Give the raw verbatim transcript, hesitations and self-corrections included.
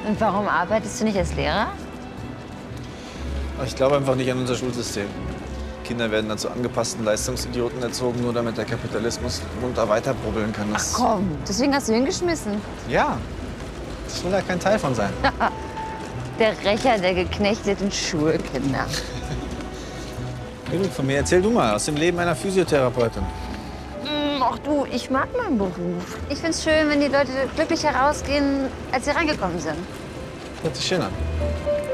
Und warum arbeitest du nicht als Lehrer? Ich glaube einfach nicht an unser Schulsystem. Kinder werden dann zu angepassten Leistungsidioten erzogen, nur damit der Kapitalismus munter weiterprobbeln kann. Das Ach komm, deswegen hast du hingeschmissen. Ja, ich will da kein Teil von sein. Der Rächer der geknechteten Schulkinder. Genug von mir. Erzähl du mal aus dem Leben einer Physiotherapeutin. Ach du, ich mag meinen Beruf. Ich find's schön, wenn die Leute glücklicher rausgehen, als sie reingekommen sind. Hört sich schön an.